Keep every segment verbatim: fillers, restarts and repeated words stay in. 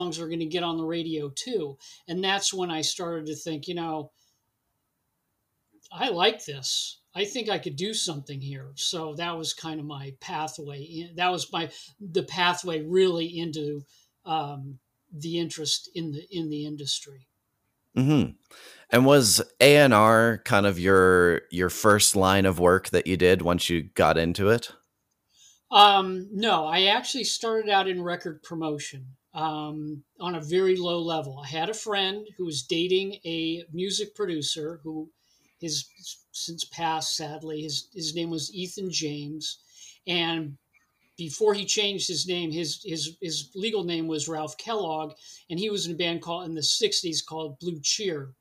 songs are going to get on the radio too. And that's when I started to think, you know, I like this. I think I could do something here. So that was kind of my pathway. in- That was my the pathway really into um, the interest in the in the industry. Hmm. And was A and R kind of your your first line of work that you did once you got into it? Um, no, I actually started out in record promotion um, on a very low level. I had a friend who was dating a music producer who has since passed, sadly. His, his name was Ethan James. And before he changed his name, his, his, his legal name was Ralph Kellogg. And he was in a band called in the sixties called Blue Cheer.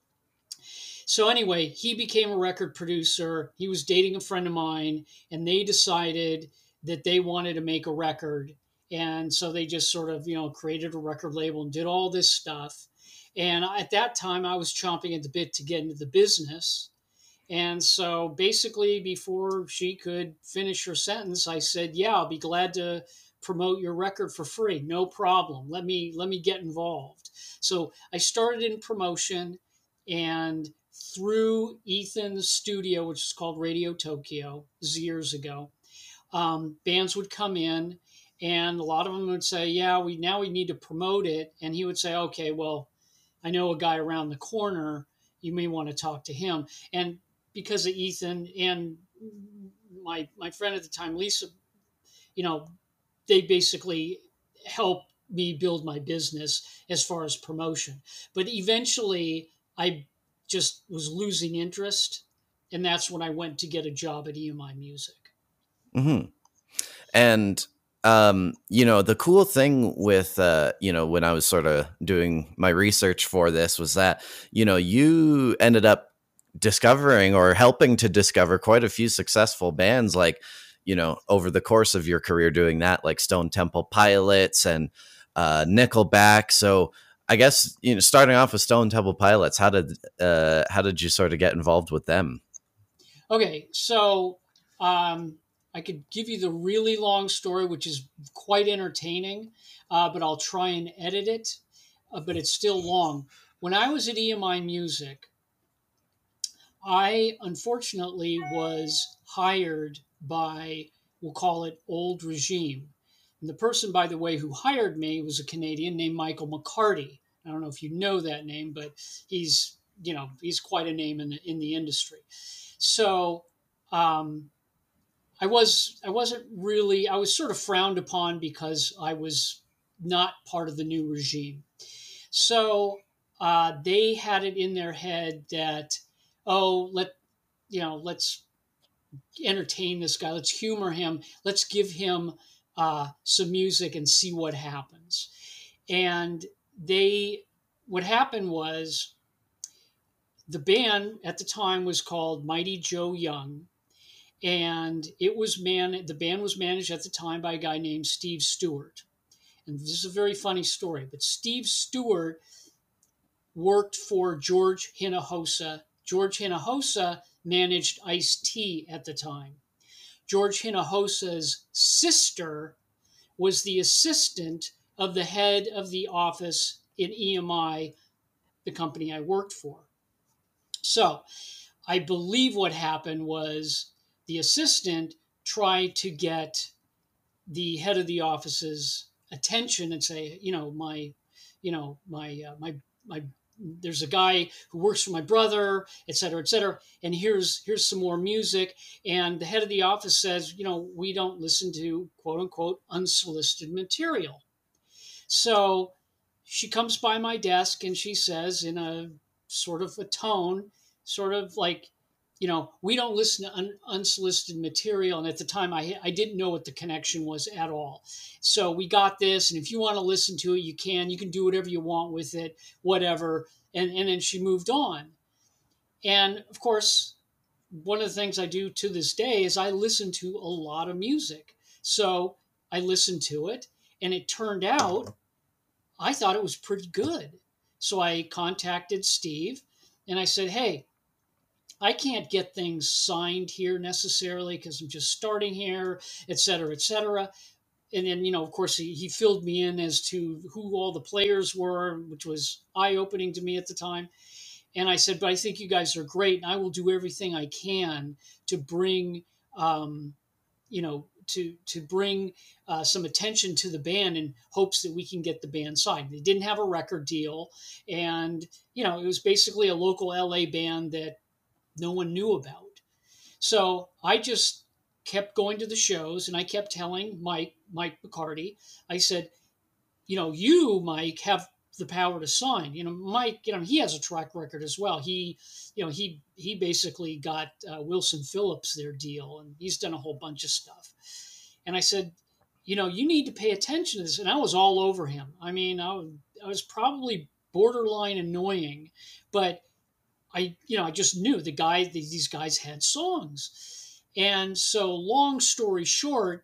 So anyway, he became a record producer. He was dating a friend of mine, and they decided that they wanted to make a record. And so they just sort of, you know, created a record label and did all this stuff. And at that time, I was chomping at the bit to get into the business. And so basically, before she could finish her sentence, I said, "Yeah, I'll be glad to promote your record for free. No problem. Let me let me get involved." So I started in promotion, and through Ethan's studio, which is called Radio Tokyo, this is years ago, um, bands would come in, and a lot of them would say, "Yeah, we now we need to promote it," and he would say, "Okay, well, I know a guy around the corner. You may want to talk to him." And because of Ethan and my my friend at the time, Lisa, you know, they basically helped me build my business as far as promotion. But eventually, I just was losing interest, and that's when I went to get a job at E M I Music. Hmm. And um, you know, the cool thing with uh, you know, when I was sort of doing my research for this was that, you know, you ended up discovering or helping to discover quite a few successful bands, like, you know, over the course of your career doing that, like Stone Temple Pilots and uh Nickelback. So I guess, you know, starting off with Stone Temple Pilots, how did uh how did you sort of get involved with them? Okay, so um, I could give you the really long story, which is quite entertaining, uh, but I'll try and edit it. Uh, but it's still long. When I was at E M I Music, I unfortunately was hired by, we'll call it old regime. And the person, by the way, who hired me was a Canadian named Michael McCarty. I don't know if you know that name, but he's, you know, he's quite a name in the in the industry. So um, I was I wasn't really I was sort of frowned upon because I was not part of the new regime. So uh, they had it in their head that, oh, let you know let's entertain this guy, let's humor him, let's give him uh, some music and see what happens. And they what happened was the band at the time was called Mighty Joe Young, and it was man the band was managed at the time by a guy named Steve Stewart. And this is a very funny story, but Steve Stewart worked for George Hinojosa. George Hinojosa managed Ice-T at the time. George Hinojosa's sister was the assistant of the head of the office in E M I, the company I worked for. So I believe what happened was the assistant tried to get the head of the office's attention and say, you know, my, you know, my, uh, my, my, there's a guy who works for my brother, et cetera, et cetera. And here's, here's some more music. And the head of the office says, you know, we don't listen to quote unquote unsolicited material. So she comes by my desk and she says in a sort of a tone, sort of like, you know, we don't listen to un- unsolicited material. And at the time, I, I didn't know what the connection was at all. So we got this. And if you want to listen to it, you can. You can do whatever you want with it, whatever. And, and then she moved on. And of course, one of the things I do to this day is I listen to a lot of music. So I listened to it, and it turned out I thought it was pretty good. So I contacted Steve and I said, hey, I can't get things signed here necessarily because I'm just starting here, et cetera, et cetera. and then, you know, of course, he, he filled me in as to who all the players were, which was eye opening to me at the time. And I said, but I think you guys are great, and I will do everything I can to bring, um, you know, to to bring uh, some attention to the band in hopes that we can get the band signed. They didn't have a record deal, and you know, it was basically a local L A band that no one knew about. So I just kept going to the shows, and I kept telling Mike, Mike McCarty, I said, you know, you, Mike, have the power to sign. You know, Mike, you know, he has a track record as well. He, you know, he he basically got uh, Wilson Phillips their deal, and he's done a whole bunch of stuff. And I said, you know, you need to pay attention to this. And I was all over him. I mean, I was, I was probably borderline annoying, but I, you know, I just knew the guy, these guys had songs. And so, long story short,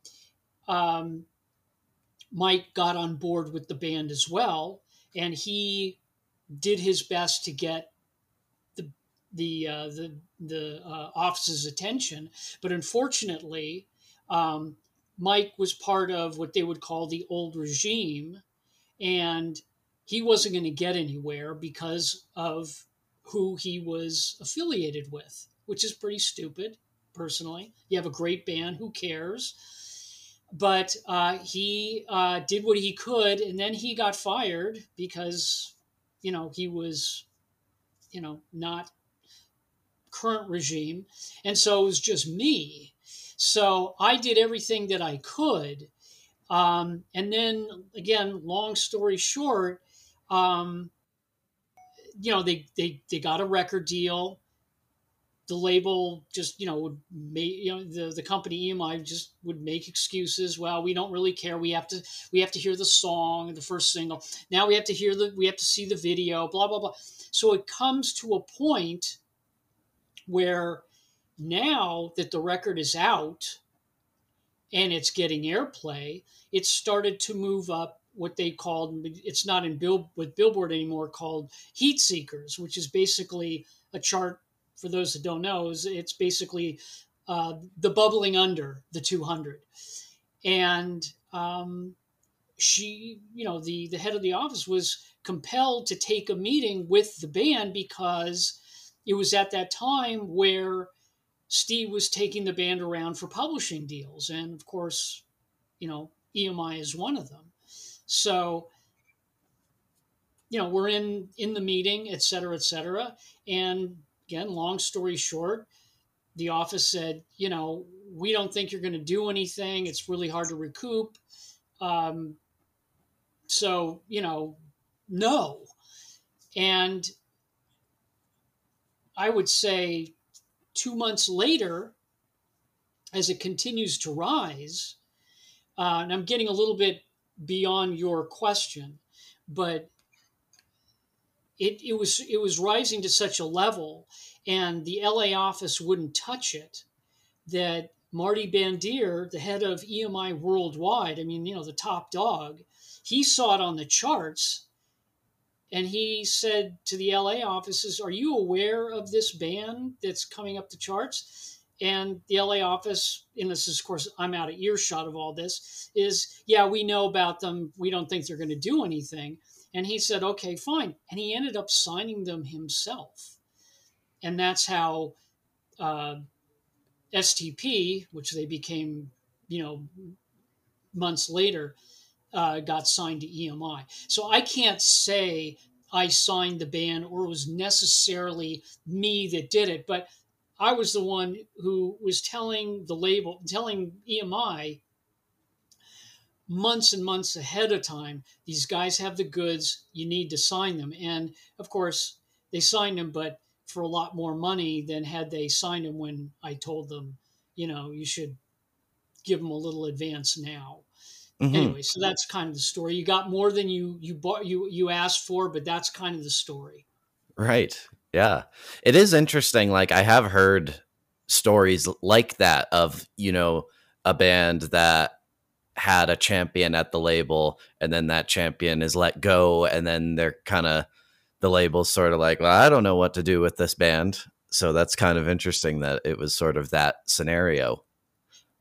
um, Mike got on board with the band as well, and he did his best to get the the uh, the the uh, office's attention. But unfortunately, um, Mike was part of what they would call the old regime, and he wasn't going to get anywhere because of who he was affiliated with, which is pretty stupid. Personally, you have a great band, who cares? But uh, he uh, did what he could, and then he got fired because, you know, he was, you know, not current regime. And so it was just me. So I did everything that I could. Um, and then, again, long story short, um, you know, they, they, they got a record deal. The label just, you know, would make, you know, the, the company E M I just would make excuses. Well, we don't really care. We have to, we have to hear the song, the first single. Now we have to hear the, we have to see the video, blah, blah, blah. So it comes to a point where now that the record is out and it's getting airplay, it started to move up what they called, it's not in Bill with Billboard anymore, called Heat Seekers, which is basically a chart. For those that don't know, is it's basically uh, the bubbling under the two hundred. And um, she, you know, the, the head of the office was compelled to take a meeting with the band because it was at that time where Steve was taking the band around for publishing deals. And of course, you know, E M I is one of them. So, you know, we're in, in the meeting, et cetera, et cetera. And again, long story short, the office said, you know, we don't think you're going to do anything. It's really hard to recoup. Um, so, you know, no. And I would say two months later, as it continues to rise, uh, and I'm getting a little bit beyond your question, but It, it was it was rising to such a level, and the L A office wouldn't touch it, that Marty Bandier, the head of E M I worldwide, I mean, you know, the top dog, he saw it on the charts, and he said to the L A offices, "Are you aware of this band that's coming up the charts?" And the L A office, and this is, of course, I'm out of earshot of all this, is, yeah, we know about them. We don't think they're going to do anything. And he said, okay, fine. And he ended up signing them himself. And that's how uh, S T P, which they became, you know, months later, uh, got signed to E M I. So I can't say I signed the band or it was necessarily me that did it, but I was the one who was telling the label, telling E M I, months and months ahead of time, these guys have the goods, you need to sign them. And of course, they signed them, but for a lot more money than had they signed them when I told them, you know, you should give them a little advance now. Mm-hmm. Anyway, so that's kind of the story. You got more than you you bought you you asked for, but that's kind of the story. Right. Yeah. It is interesting. Like, I have heard stories like that of, you know, a band that had a champion at the label, and then that champion is let go, and then they're kind of, the label's sort of like, well, I don't know what to do with this band. So that's kind of interesting that it was sort of that scenario.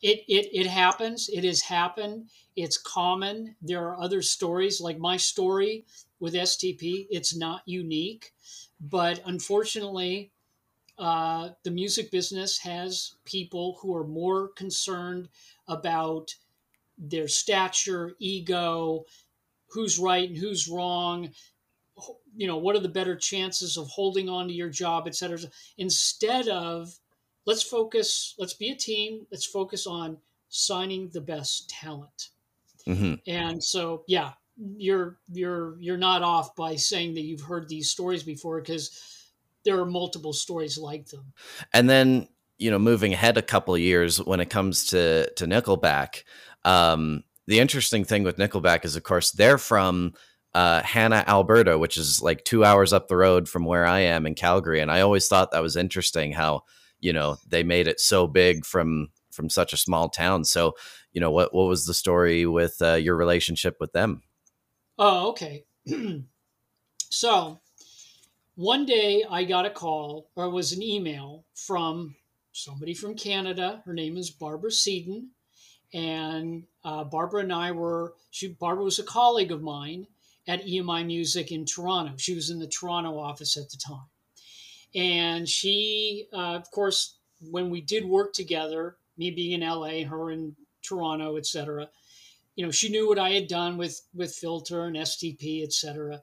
It, it it happens. It has happened. It's common. There are other stories like my story with S T P. It's not unique, but unfortunately, uh, the music business has people who are more concerned about their stature, ego, who's right and who's wrong. You know, what are the better chances of holding on to your job, et cetera. Instead of let's focus, let's be a team. Let's focus on signing the best talent. Mm-hmm. And so, yeah, you're you're you're not off by saying that you've heard these stories before, because there are multiple stories like them. And then, you know, moving ahead a couple of years when it comes to to Nickelback, um, the interesting thing with Nickelback is, of course, they're from uh, Hanna, Alberta, which is like two hours up the road from where I am in Calgary. And I always thought that was interesting how, you know, they made it so big from from such a small town. So, you know, what what was the story with uh, your relationship with them? Oh, okay. So one day I got a call, or it was an email from somebody from Canada. Her name is Barbara Seaton. And uh, Barbara and I were, she, Barbara was a colleague of mine at E M I Music in Toronto. She was in the Toronto office at the time. And she, uh, of course, when we did work together, me being in L A, her in Toronto, et cetera, you know, she knew what I had done with, with Filter and S T P, et cetera.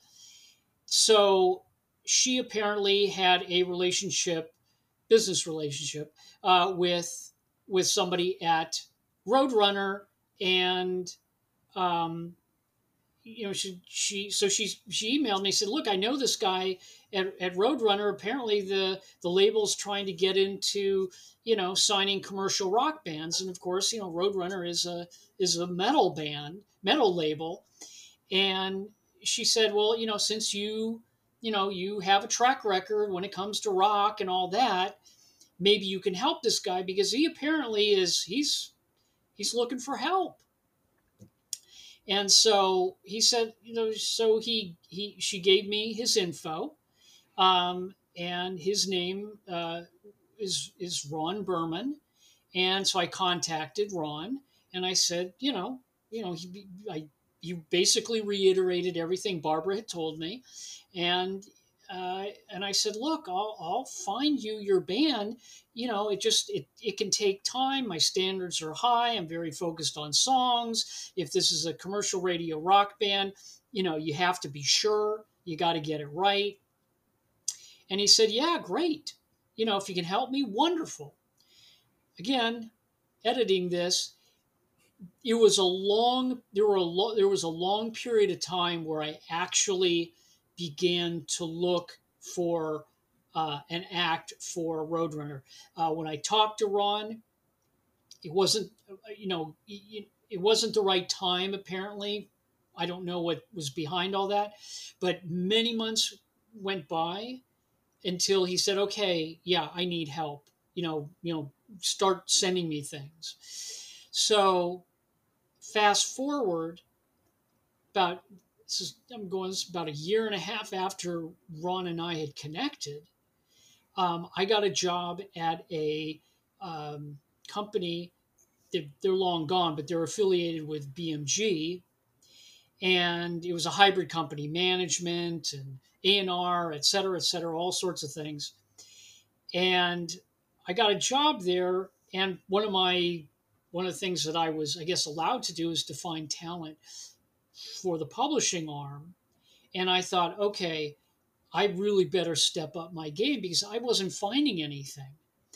So she apparently had a relationship, business relationship, uh, with with somebody at Roadrunner, and um, you know, she she so she she emailed me, said, "Look, I know this guy at, at Roadrunner. Apparently, the the label's trying to get into, you know, signing commercial rock bands, and of course, you know, Roadrunner is a is a metal band, metal label." And she said, "Well, you know, since you you know you have a track record when it comes to rock and all that, maybe you can help this guy, because he apparently is he's he's looking for help." And so he said, you know, so he he she gave me his info, um, and his name uh, is is Ron Berman. And so I contacted Ron, and I said, you know, you know, he, I, you basically reiterated everything Barbara had told me, and uh, and I said, look, I'll I'll find you your band. You know, it just it it can take time. My standards are high. I'm very focused on songs. If this is a commercial radio rock band, you know, you have to be sure. You got to get it right. And he said, yeah, great. You know, if you can help me, wonderful. Again, editing this, it was a long there were a lo- there was a long period of time where I actually began to look for uh, an act for Roadrunner. Uh, when I talked to Ron, it wasn't you know it wasn't the right time, apparently. I don't know what was behind all that, but many months went by until he said, "Okay, yeah, I need help. You know, you know, start sending me things." So fast forward about this is I'm going this is about a year and a half after Ron and I had connected. Um, I got a job at a um, company. They're, they're long gone, but they're affiliated with B M G, and it was a hybrid company, management and A and R, et cetera, et cetera, all sorts of things. And I got a job there, and one of my one of the things that I was, I guess, allowed to do is to find talent for the publishing arm. And I thought, okay, I really better step up my game, because I wasn't finding anything.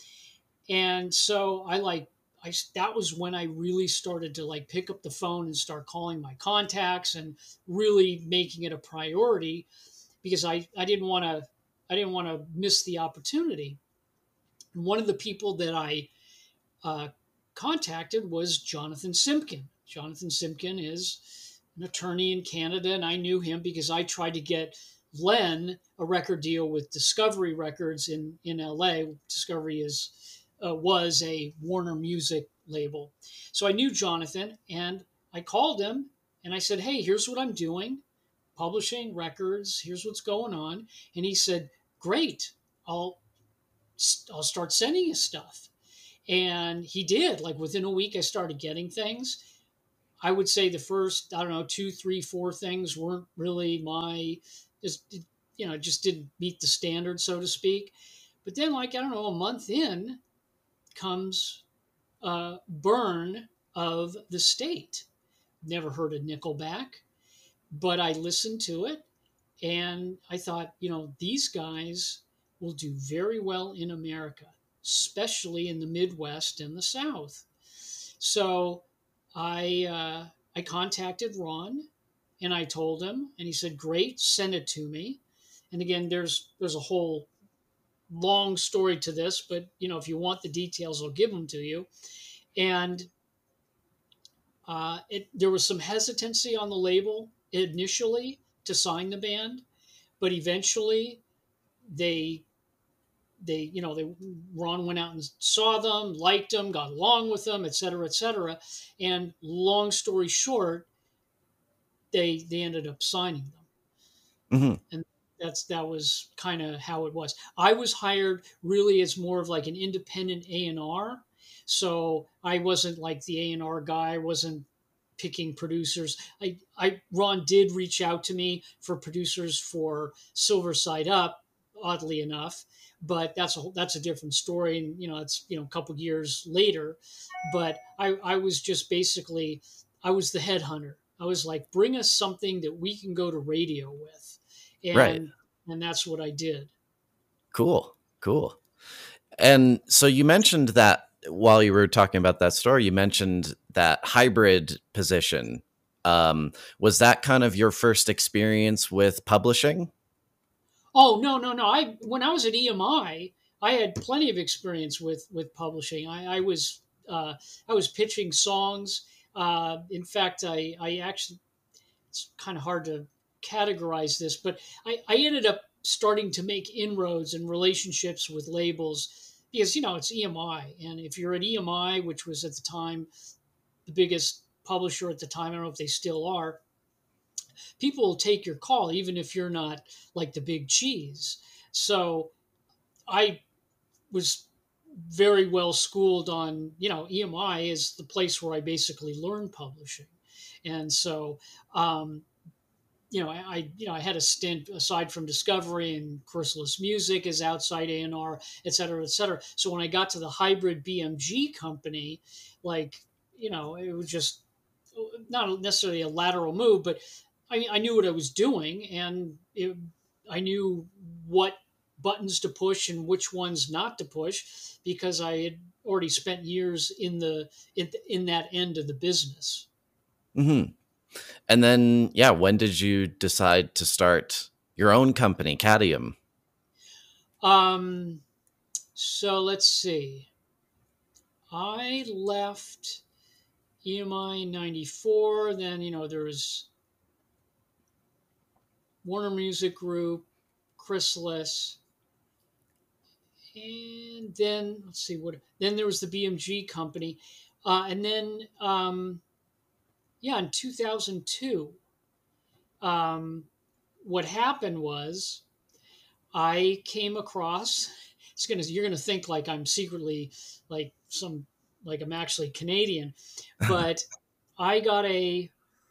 And so I like, I, that was when I really started to like pick up the phone and start calling my contacts and really making it a priority, because I, I didn't want to, I didn't want to miss the opportunity. And one of the people that I uh, contacted was Jonathan Simpkin. Jonathan Simpkin is an attorney in Canada, and I knew him because I tried to get Len a record deal with Discovery Records in, in L A. Discovery is uh, was a Warner Music label. So I knew Jonathan, and I called him and I said, "Hey, here's what I'm doing, publishing records. Here's what's going on." And he said, "Great, I'll I'll start sending you stuff." And he did. Like within a week, I started getting things. I would say the first, I don't know, two, three, four things weren't really my, just, you know, just didn't meet the standard, so to speak. But then, like, I don't know, a month in comes uh, Burn of the State. Never heard of Nickelback, but I listened to it and I thought, you know, these guys will do very well in America, especially in the Midwest and the South. So I uh, I contacted Ron and I told him, and he said, "Great, send it to me." And again, there's there's a whole long story to this, but you know, if you want the details, I'll give them to you. And uh, it there was some hesitancy on the label initially to sign the band, but eventually they they you know they Ron went out and saw them, liked them, got along with them, et cetera, et cetera. And long story short, they they ended up signing them. Mm-hmm. And that's that was kind of how it was. I was hired really as more of like an independent A and R, so I wasn't like the A and R guy. I wasn't picking producers. I, I Ron did reach out to me for producers for Silver Side Up, oddly enough, but that's a that's a different story. And you know, it's you know a couple years later. But I I was just basically I was the headhunter. I was like, bring us something that we can go to radio with, Right. and and that's what I did. Cool. Cool. And so you mentioned that while you were talking about that story, you mentioned that hybrid position. Um, was that kind of your first experience with publishing? Oh no, no, no! I when I was at E M I, I had plenty of experience with with publishing. I, I was uh, I was pitching songs. Uh, in fact, I I actually it's kind of hard to categorize this, but I, I ended up starting to make inroads and relationships with labels because you know it's E M I, and if you're at E M I, which was at the time the biggest publisher at the time, I don't know if they still are, people will take your call even if you're not like the big cheese. So I was very well schooled on, you know, E M I is the place where I basically learned publishing. And so, um, you know, I, I, you know, I had a stint aside from Discovery and Chrysalis Music as outside A and R, et cetera, et cetera. So when I got to the hybrid B M G company, like, you know, it was just not necessarily a lateral move, but I, I knew what I was doing, and it, I knew what buttons to push and which ones not to push because I had already spent years in the in, in that end of the business. Mm-hmm. And then, yeah, when did you decide to start your own company, Cadium? Um, so let's see. I left E M I in ninety-four. Then, you know, there was Warner Music Group, Chrysalis, and then let's see what. Then there was the B M G company, uh, and then um, yeah, in two thousand two, um, what happened was I came across. It's gonna you're gonna think like I'm secretly like some like I'm actually Canadian, but I got a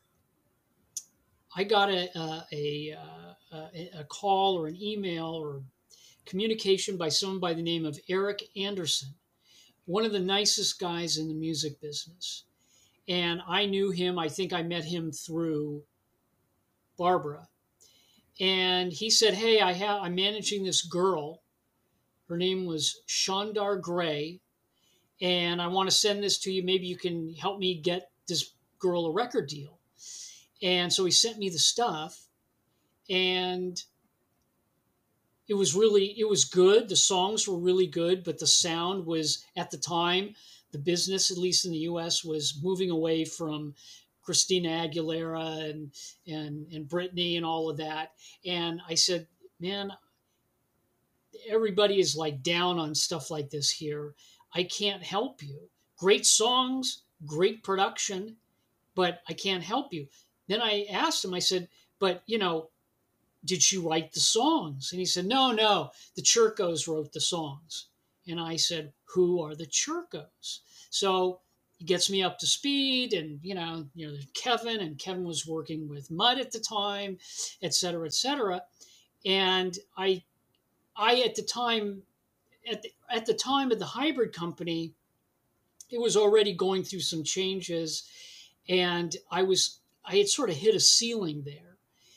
I got a a, a, a, a call or an email or communication by someone by the name of Eric Anderson, one of the nicest guys in the music business. And I knew him. I think I met him through Barbara. And he said, "Hey, I have I'm managing this girl. Her name was Shondar Gray, and I want to send this to you. Maybe you can help me get this girl a record deal." And so he sent me the stuff, and it was really it was good. The songs were really good, but the sound was at the time the business, at least in the U S, was moving away from Christina Aguilera and and and Britney and all of that. And I said, "Man, everybody is like down on stuff like this here. I can't help you. Great songs, great production, but I can't help you." Then I asked him, I said, "But, you know, did she write the songs?" And he said, "No, no, the Churkos wrote the songs." And I said, who are the Churkos? So he gets me up to speed, and, you know, you know, there's Kevin, and Kevin was working with Mudd at the time, et cetera, et cetera. And I, I, at the time, at the, at the time of the hybrid company, it was already going through some changes, and I was, I had sort of hit a ceiling there.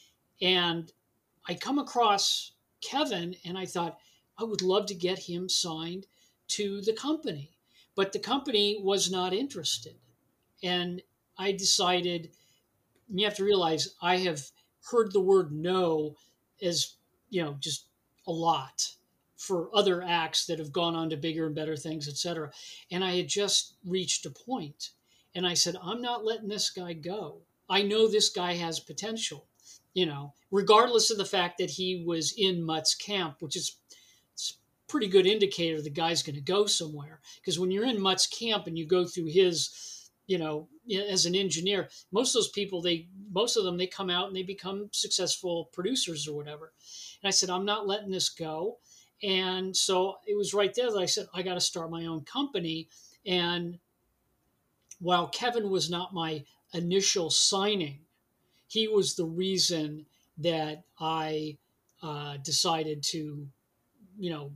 And I come across Kevin, and I thought, I would love to get him signed to the company. But the company was not interested. And I decided, you have to realize, I have heard the word no as, you know, just a lot for other acts that have gone on to bigger and better things, et cetera. And I had just reached a point, and I said, I'm not letting this guy go. I know this guy has potential, you know, regardless of the fact that he was in Mutt's camp, which is it's a pretty good indicator the guy's going to go somewhere. Because when you're in Mutt's camp and you go through his, you know, as an engineer, most of those people, they, most of them, they come out and they become successful producers or whatever. And I said, I'm not letting this go. And so it was right there that I said, I got to start my own company. And while Kevin was not my initial signing, he was the reason that I uh, decided to, you know,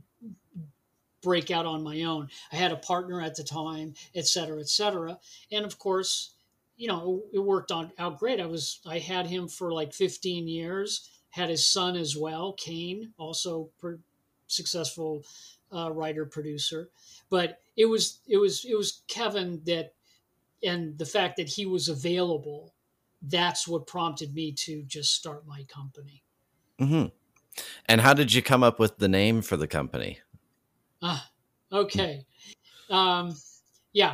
break out on my own. I had a partner at the time, et cetera, et cetera. And of course, you know, it worked on, out great. I was, I had him for like fifteen years, had his son as well, Kane, also per, successful uh, writer, producer. But it was, it was, it was Kevin that, and the fact that he was available, that's what prompted me to just start my company. Mm-hmm. And how did you come up with the name for the company? Ah, okay. Um, yeah,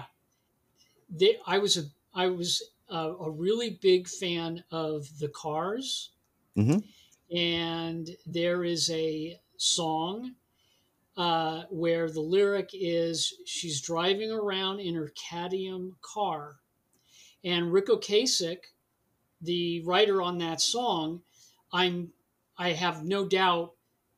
they, I was a I was a, a really big fan of the Cars, mm-hmm. and there is a song uh, where the lyric is she's driving around in her Cadmium car, and Ric Ocasek, the writer on that song, I'm I have no doubt,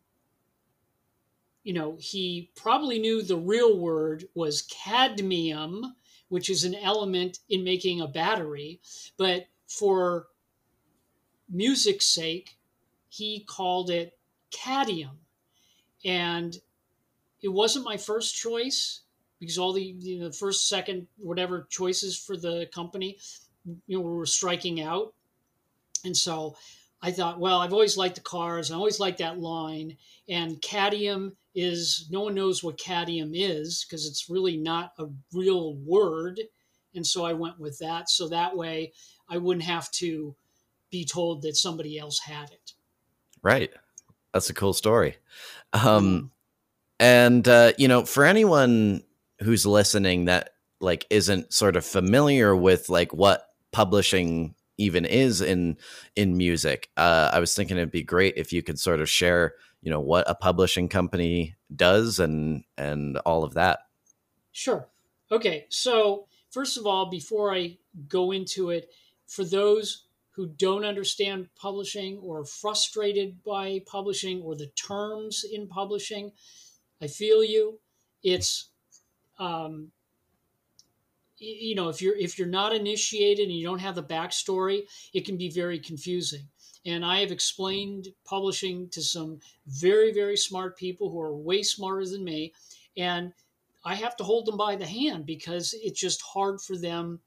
you know, he probably knew the real word was cadmium, which is an element in making a battery. But for music's sake, he called it cadmium. And it wasn't my first choice, because all the, you know, the first, second, whatever choices for the company, you know, were striking out. And so I thought, well, I've always liked the Cars. I always liked that line. And cadmium is, no one knows what cadmium is because it's really not a real word. And so I went with that. So that way I wouldn't have to be told that somebody else had it. Right. That's a cool story. Um, yeah. And, uh, you know, for anyone who's listening that like isn't sort of familiar with like what publishing even is in in music, uh, I was thinking it'd be great if you could sort of share, you know, what a publishing company does and and all of that. Sure. Okay. So first of all, before I go into it, for those who don't understand publishing or are frustrated by publishing or the terms in publishing, I feel you. It's um, you know, if you're if you're not initiated and you don't have the backstory, it can be very confusing. And I have explained publishing to some very, very smart people who are way smarter than me, and I have to hold them by the hand because it's just hard for them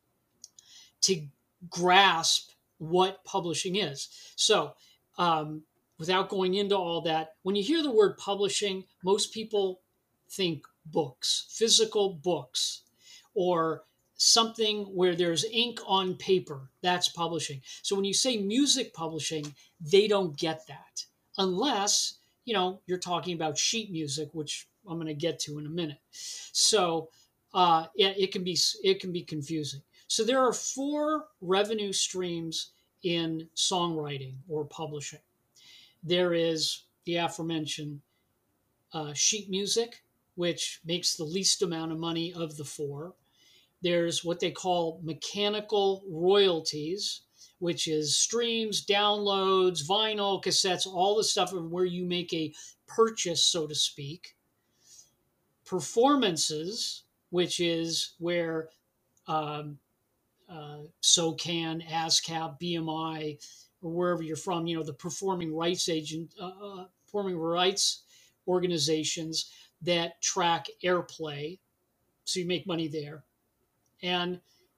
to grasp what publishing is. So, um, without going into all that, when you hear the word publishing, most people think books, physical books, or something where there's ink on paper. That's publishing. So when you say music publishing, they don't get that unless, you know, you're talking about sheet music, which I'm going to get to in a minute. So uh, it, it can be it can be confusing. So there are four revenue streams in songwriting or publishing. There is the aforementioned uh, sheet music, which makes the least amount of money of the four. There's what they call mechanical royalties, which is streams, downloads, vinyl, cassettes, all the stuff where you make a purchase, so to speak. Performances, which is where um, uh, SOCAN, ASCAP, B M I, or wherever you're from, you know, the performing rights agent, uh, uh, performing rights organizations that track airplay. So you make money there. And,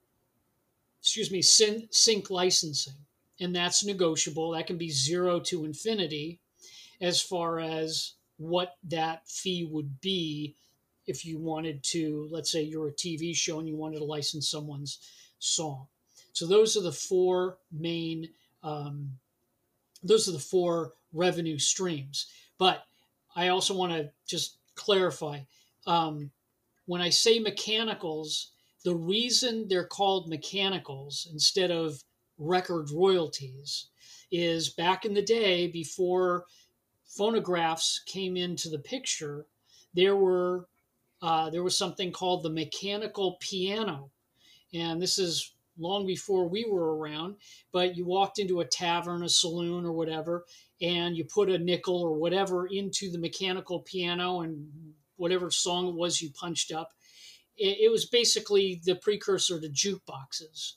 excuse me, syn- sync licensing. And that's negotiable. That can be zero to infinity as far as what that fee would be if you wanted to, let's say you're a T V show and you wanted to license someone's song. So those are the four main, um, those are the four revenue streams. But I also want to just clarify, um, when I say mechanicals, the reason they're called mechanicals instead of record royalties is back in the day before phonographs came into the picture, there were uh, there was something called the mechanical piano, and this is long before we were around. But you walked into a tavern, a saloon, or whatever, and you put a nickel or whatever into the mechanical piano, and whatever song it was you punched up. It, it was basically the precursor to jukeboxes.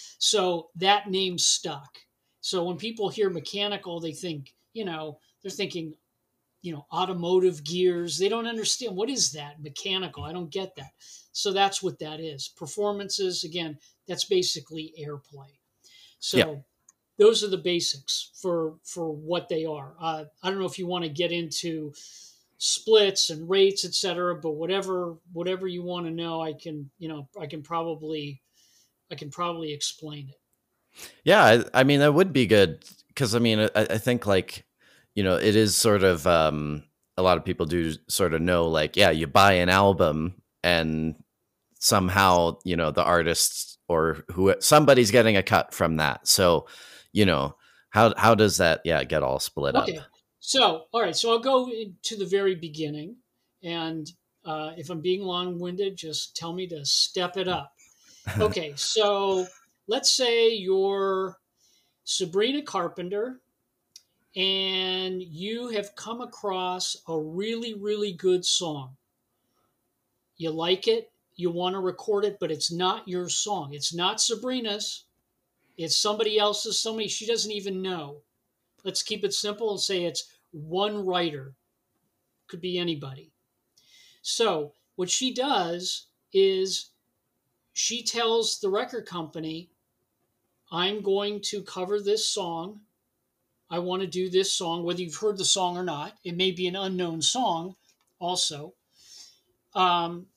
So that name stuck. So when people hear mechanical, they think, you know, they're thinking, you know, automotive gears. They don't understand, what is that mechanical? I don't get that. So that's what that is. Performances, again, that's basically airplay. Yeah. So those are the basics for for what they are. Uh, I don't know if you want to get into splits and rates, et cetera, but whatever whatever you want to know, I can, you know, I can probably I can probably explain it. Yeah, I, I mean that would be good because I mean I, I think like you know it is sort of um, a lot of people do sort of know like yeah you buy an album and somehow you know the artist or who somebody's getting a cut from that. So you know how how does that yeah get all split up? Okay. So, all right. So I'll go to the very beginning. And uh, if I'm being long winded, just tell me to step it up. Okay. So let's say you're Sabrina Carpenter and you have come across a really, really good song. You like it, you want to record it, but it's not your song. It's not Sabrina's, it's somebody else's, somebody she doesn't even know. Let's keep it simple and say it's one writer. Could be anybody. So what she does is she tells the record company, I'm going to cover this song. I want to do this song, whether you've heard the song or not. It may be an unknown song also. Um,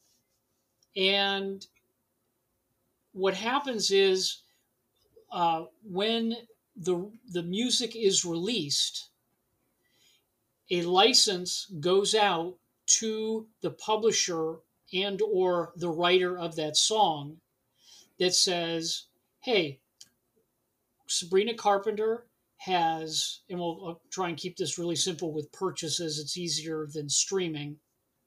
and what happens is uh, when the, the music is released, a license goes out to the publisher and or the writer of that song that says, hey, Sabrina Carpenter has, and we'll I'll try and keep this really simple with purchases, it's easier than streaming.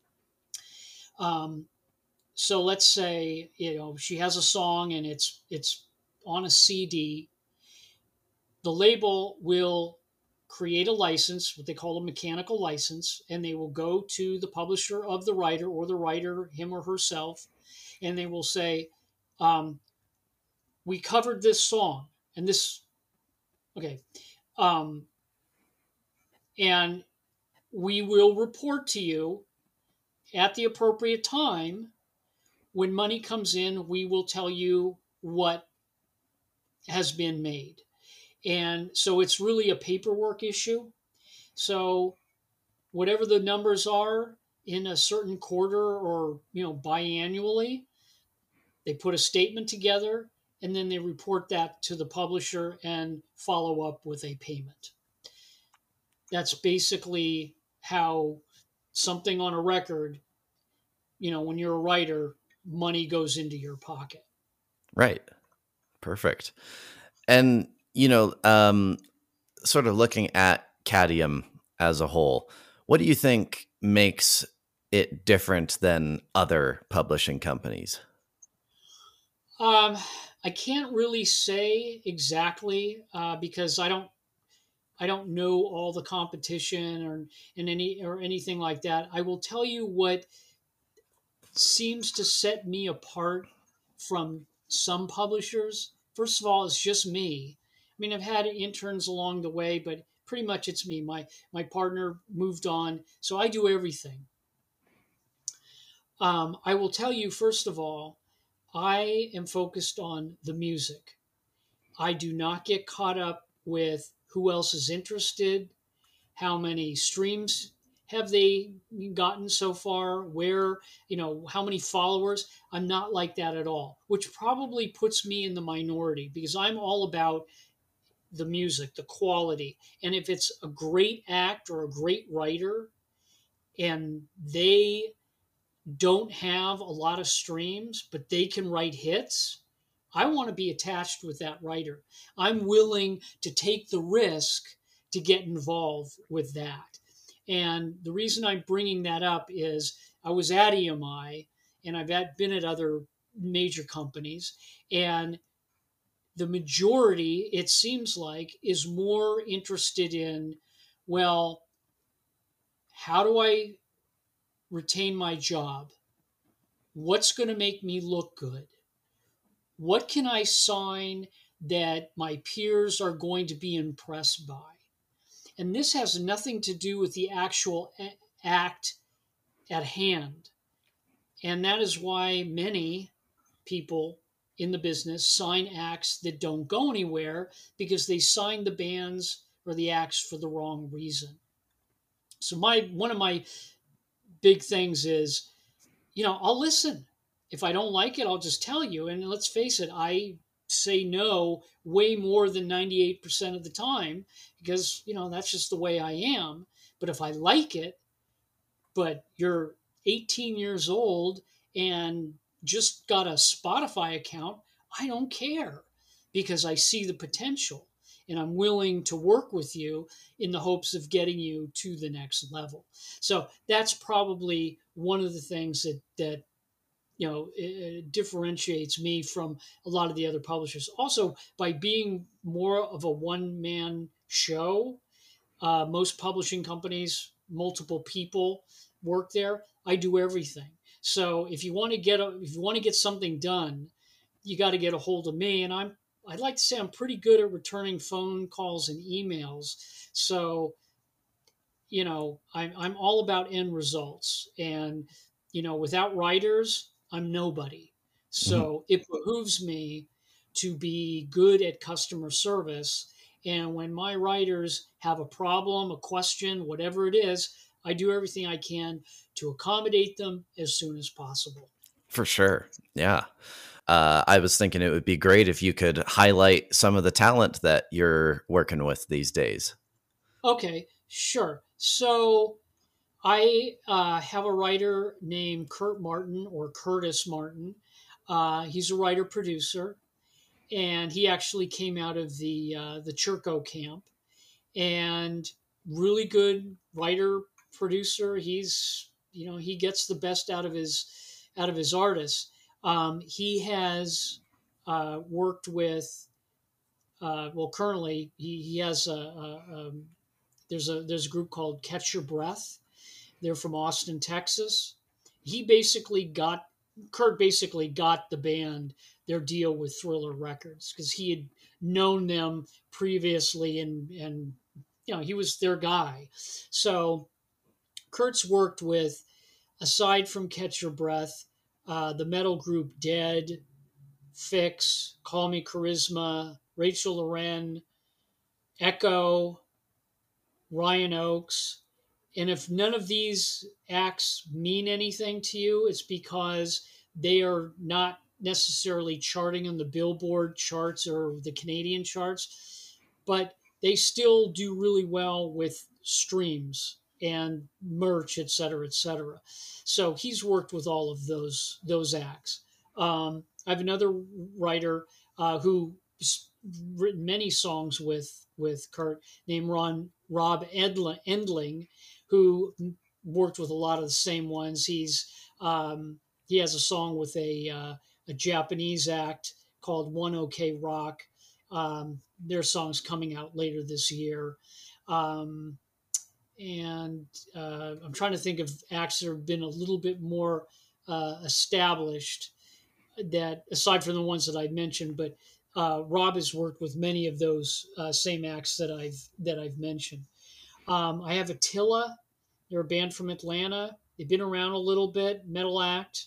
Um, so let's say, you know, she has a song and it's it's on a C D. The label will create a license, what they call a mechanical license, and they will go to the publisher of the writer or the writer, him or herself, and they will say, um, we covered this song and this, okay, um, and we will report to you at the appropriate time. When money comes in, we will tell you what has been made. And so it's really a paperwork issue. So whatever the numbers are in a certain quarter or, you know, biannually, they put a statement together and then they report that to the publisher and follow up with a payment. That's basically how something on a record, you know, when you're a writer, money goes into your pocket. Right. Perfect. And you know, um, sort of looking at Cadmium as a whole, what do you think makes it different than other publishing companies? Um, I can't really say exactly uh, because I don't I don't know all the competition or in any or anything like that. I will tell you what seems to set me apart from some publishers. First of all, it's just me. I mean, I've had interns along the way, but pretty much it's me. My my partner moved on, so I do everything. Um, I will tell you, first of all, I am focused on the music. I do not get caught up with who else is interested, how many streams have they gotten so far, where, you know, how many followers. I'm not like that at all, which probably puts me in the minority because I'm all about the music, the quality. And if it's a great act or a great writer and they don't have a lot of streams, but they can write hits, I want to be attached with that writer. I'm willing to take the risk to get involved with that. And the reason I'm bringing that up is I was at E M I and I've had, been at other major companies, and the majority, it seems like, is more interested in, well, how do I retain my job? What's going to make me look good? What can I sign that my peers are going to be impressed by? And this has nothing to do with the actual a- act at hand. And that is why many people in the business sign acts that don't go anywhere because they sign the bands or the acts for the wrong reason. So my one of my big things is, you know, I'll listen. If I don't like it, I'll just tell you. And let's face it, I say no way more than ninety-eight percent of the time because, you know, that's just the way I am. But if I like it, but you're eighteen years old and just got a Spotify account, I don't care because I see the potential and I'm willing to work with you in the hopes of getting you to the next level. So that's probably one of the things that that you know it differentiates me from a lot of the other publishers. Also, by being more of a one man show, uh, most publishing companies, multiple people work there. I do everything. So if you want to get a, if you want to get something done, you got to get a hold of me. And I'm I'd like to say I'm pretty good at returning phone calls and emails. So you know I'm I'm all about end results, and you know without writers, I'm nobody. Mhm. So it behooves me to be good at customer service. And when my writers have a problem, a question, whatever it is, I do everything I can to accommodate them as soon as possible. For sure. Yeah. Uh, I was thinking it would be great if you could highlight some of the talent that you're working with these days. Okay, sure. So I uh, have a writer named Kurt Martin or Curtis Martin. Uh, he's a writer producer, and he actually came out of the uh, the Churco camp, and really good writer producer. He's you know he gets the best out of his out of his artists. Um, he has uh, worked with uh, well currently he, he has a, a, um, there's a there's a group called Catch Your Breath. They're from Austin, Texas. He basically got Kurt basically got the band their deal with Thriller Records because he had known them previously, and and you know he was their guy. So Kurt's worked with, aside from Catch Your Breath, uh, the metal group Dead, Fix, Call Me Charisma, Rachel Loren, Echo, Ryan Oakes. And if none of these acts mean anything to you, it's because they are not necessarily charting on the Billboard charts or the Canadian charts, but they still do really well with streams and merch, et cetera, et cetera. So he's worked with all of those those acts. Um, I have another writer uh, who's written many songs with with Kurt named Ron Rob Endling, who worked with a lot of the same ones. He's um, he has a song with a uh, a Japanese act called One OK Rock. Um, their song's coming out later this year. Um, and uh, I'm trying to think of acts that have been a little bit more uh, established that aside from the ones that I mentioned, but uh, Rob has worked with many of those uh, same acts that I've that I've mentioned. Um, I have Attila. They're a band from Atlanta. They've been around a little bit. Metal act.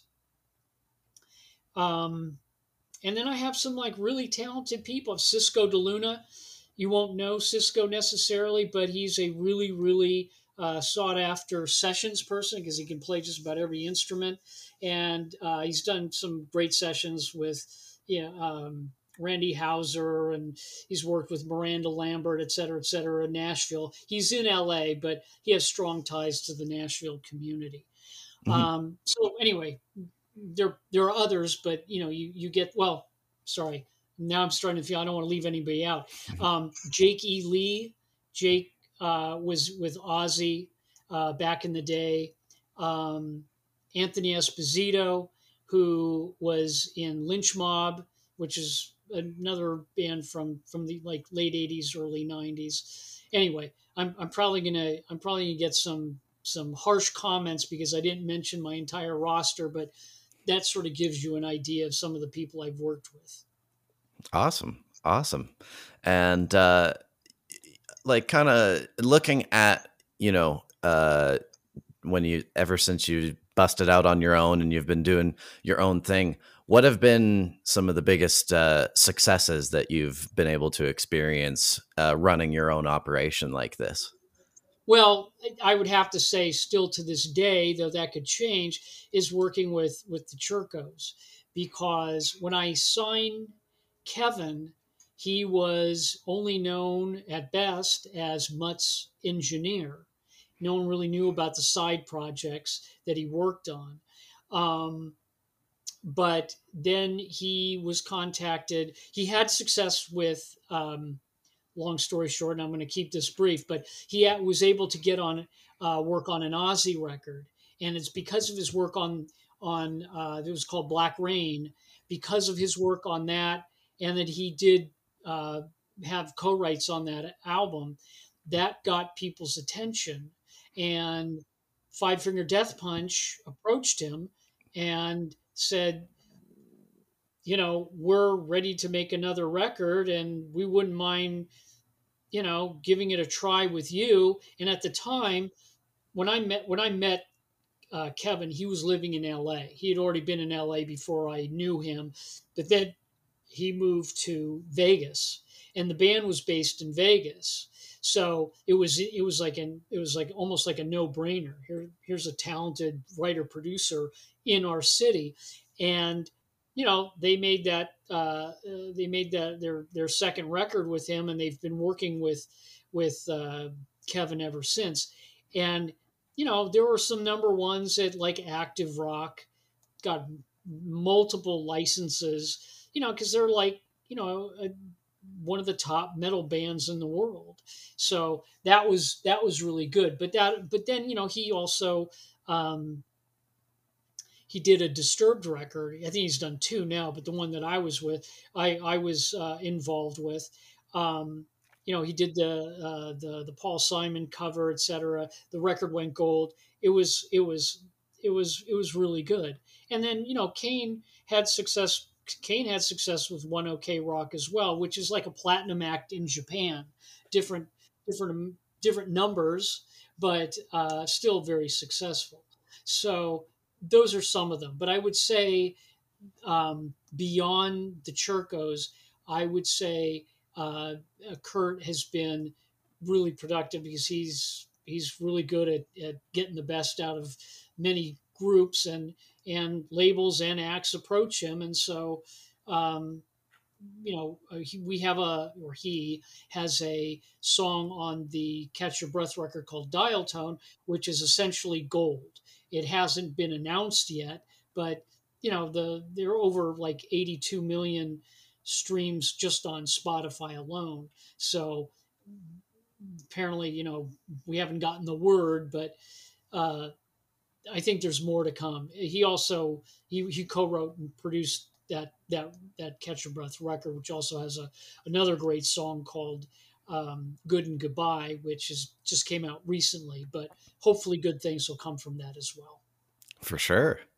Um, and then I have some like really talented people. Cisco DeLuna. You won't know Cisco necessarily, but he's a really, really uh, sought after sessions person because he can play just about every instrument. And uh, he's done some great sessions with, you know, um, Randy Houser, and he's worked with Miranda Lambert, et cetera, et cetera, in Nashville. He's in L A, but he has strong ties to the Nashville community. Mm-hmm. Um, so anyway, there there are others, but you know, you you get well. Sorry, now I'm starting to feel I don't want to leave anybody out. Um, Jake E. Lee, Jake uh, was with Ozzy uh, back in the day. Um, Anthony Esposito, who was in Lynch Mob, which is another band from from the like late eighties, early nineties. Anyway, I'm I'm probably gonna I'm probably gonna get some some harsh comments because I didn't mention my entire roster, but that sort of gives you an idea of some of the people I've worked with. Awesome. Awesome. And uh like kind of looking at, you know, uh when you ever since you busted out on your own and you've been doing your own thing, what have been some of the biggest uh successes that you've been able to experience uh running your own operation like this? Well, I would have to say, still to this day, though that could change, is working with with the Churkos, because when I signed Kevin, he was only known at best as Mutt's engineer. No one really knew about the side projects that he worked on. Um, but then he was contacted. He had success with. Um, long story short, and I'm going to keep this brief, but he was able to get on uh, work on an Ozzy record, and it's because of his work on on uh, it was called Black Rain, because of his work on that, and that he did uh, have co-writes on that album, that got people's attention, and Five Finger Death Punch approached him and said, you know, we're ready to make another record, and we wouldn't mind, you know, giving it a try with you. And at the time, when I met when I met uh, Kevin, he was living in L A. He had already been in L A before I knew him, but then he moved to Vegas, and the band was based in Vegas. So it was it was like an it was like almost like a no brainer. Here here's a talented writer producer in our city, and you know they made that uh, they made that their their second record with him, and they've been working with with uh, Kevin ever since. And you know there were some number ones at like Active Rock, got multiple licenses, you know, because they're like, you know, a, one of the top metal bands in the world. So that was that was really good. But that but then you know he also um, he did a Disturbed record. I think he's done two now, but the one that I was with, I I was uh, involved with. Um, you know, he did the uh, the the Paul Simon cover, et cetera. The record went gold. It was it was it was it was really good. And then you know, Kane had success. Kane had success with One OK Rock as well, which is like a platinum act in Japan. Different different different numbers, but uh, still very successful. So those are some of them. But I would say um, beyond the Churkos, I would say uh, Kurt has been really productive because he's he's really good at, at getting the best out of many groups, and and labels and acts approach him, and so um, you know, uh, he, we have a, or he has a song on the Catch Your Breath record called Dial Tone, which is essentially gold. It hasn't been announced yet, but you know, the there are over like eighty-two million streams just on Spotify alone. So apparently, you know, we haven't gotten the word, but uh, I think there's more to come. He also he, he co-wrote and produced that that that Catch Your Breath record, which also has a another great song called um, "Good and Goodbye," which is just came out recently. But hopefully, good things will come from that as well. For sure.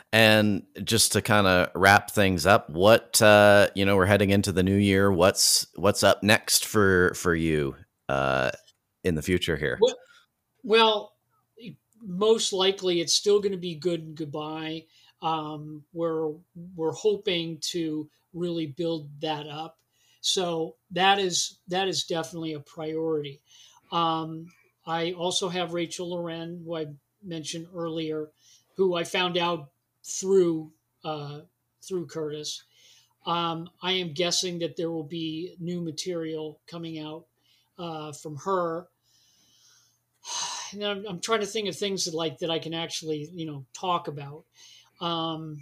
And just to kind of wrap things up, what uh, you know, we're heading into the new year. What's what's up next for for you uh, in the future here? Well, well, most likely it's still going to be Good and Goodbye. Um, we're we're hoping to really build that up, so that is that is definitely a priority. Um, I also have Rachel Loren, who I mentioned earlier, who I found out through uh, through Curtis. Um, I am guessing that there will be new material coming out uh, from her. And I'm, I'm trying to think of things that like that I can actually, you know, talk about. Um,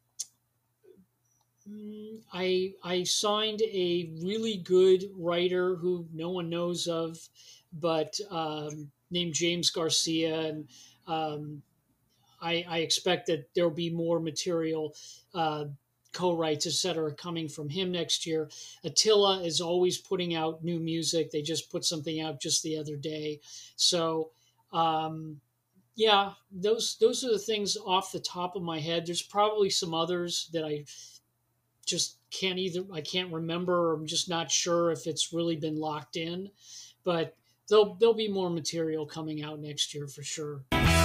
I I signed a really good writer who no one knows of, but um, named James Garcia, and um, I, I expect that there'll be more material, uh, co-writes, et cetera, coming from him next year. Attila is always putting out new music. They just put something out just the other day. So, um, yeah, those those are the things off the top of my head. There's probably some others that I just can't either. I can't remember. Or I'm just not sure if it's really been locked in. But there'll there'll be more material coming out next year for sure.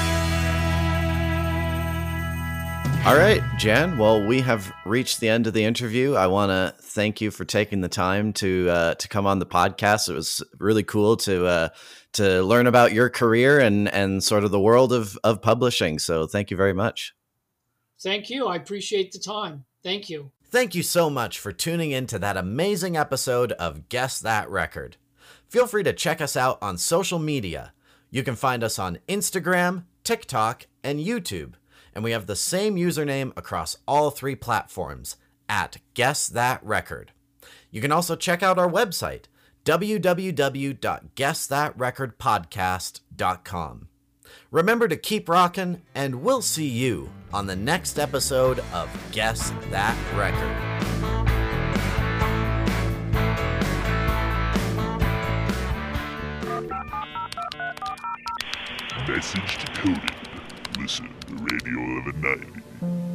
All right, Jan. Well, we have reached the end of the interview. I want to thank you for taking the time to uh, to come on the podcast. It was really cool to uh, to learn about your career and and sort of the world of of publishing. So, thank you very much. Thank you. I appreciate the time. Thank you. Thank you so much for tuning in to that amazing episode of Guess That Record. Feel free to check us out on social media. You can find us on Instagram, TikTok, and YouTube. And we have the same username across all three platforms, at Guess That Record. You can also check out our website, w w w dot guess that record podcast dot com. Remember to keep rockin', and we'll see you on the next episode of Guess That Record. Message decoded. Listen to Radio eleven ninety.